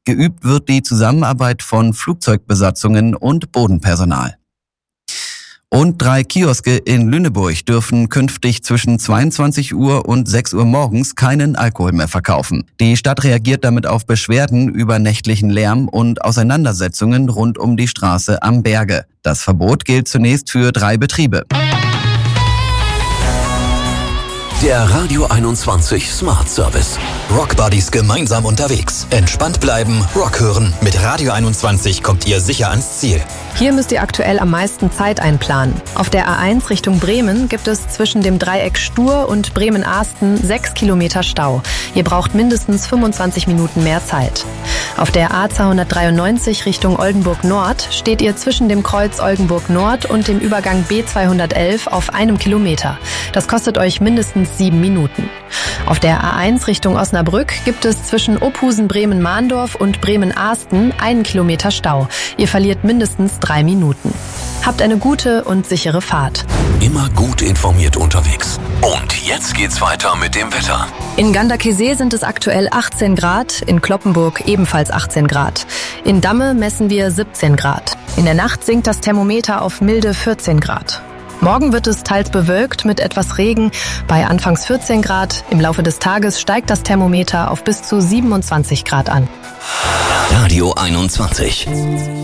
Geübt wird die Zusammenarbeit von Flugzeugbesatzungen und Bodenpersonal. Und 3 Kioske in Lüneburg dürfen künftig zwischen 22 Uhr und 6 Uhr morgens keinen Alkohol mehr verkaufen. Die Stadt reagiert damit auf Beschwerden über nächtlichen Lärm und Auseinandersetzungen rund um die Straße am Berge. Das Verbot gilt zunächst für 3 Betriebe. Der Radio 21 Smart Service. Rock Buddies gemeinsam unterwegs. Entspannt bleiben, Rock hören. Mit Radio 21 kommt ihr sicher ans Ziel. Hier müsst ihr aktuell am meisten Zeit einplanen. Auf der A1 Richtung Bremen gibt es zwischen dem Dreieck Stur und Bremen-Ahsten 6 Kilometer Stau. Ihr braucht mindestens 25 Minuten mehr Zeit. Auf der A293 Richtung Oldenburg Nord steht ihr zwischen dem Kreuz Oldenburg Nord und dem Übergang B211 auf 1 Kilometer. Das kostet euch mindestens 7 Minuten. Auf der A1 Richtung Osnabrück gibt es zwischen Ophusen Bremen-Mahndorf und Bremen-Ahsten 1 Kilometer Stau. Ihr verliert mindestens 3 Minuten. Habt eine gute und sichere Fahrt. Immer gut informiert unterwegs. Und jetzt geht's weiter mit dem Wetter. In Ganderkesee sind es aktuell 18 Grad, in Cloppenburg ebenfalls 18 Grad. In Damme messen wir 17 Grad. In der Nacht sinkt das Thermometer auf milde 14 Grad. Morgen wird es teils bewölkt mit etwas Regen bei anfangs 14 Grad. Im Laufe des Tages steigt das Thermometer auf bis zu 27 Grad an. Radio 21.